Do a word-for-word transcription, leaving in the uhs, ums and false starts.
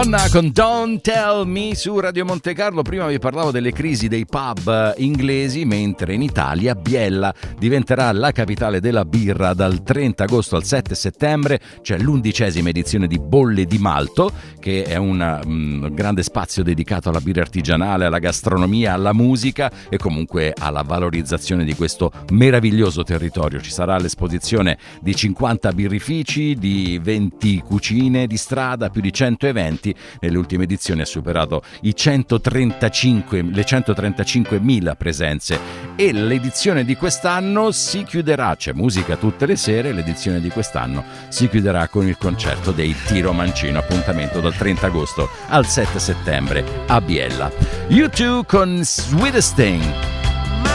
Con Don't Tell Me su Radio Monte Carlo. Prima vi parlavo delle crisi dei pub inglesi, mentre in Italia Biella diventerà la capitale della birra dal trenta agosto al sette settembre. C'è l'undicesima edizione di Bolle di Malto, che è un um, grande spazio dedicato alla birra artigianale, alla gastronomia, alla musica e comunque alla valorizzazione di questo meraviglioso territorio. Ci sarà l'esposizione di cinquanta birrifici, di venti cucine di strada, più di cento eventi. Nelle ultime edizioni ha superato i centotrentacinque, le centotrentacinquemila presenze e l'edizione di quest'anno si chiuderà, c'è musica tutte le sere, l'edizione di quest'anno si chiuderà con il concerto dei Tiro Mancino, appuntamento dal trenta agosto al sette settembre a Biella. U due con Sweetest Thing.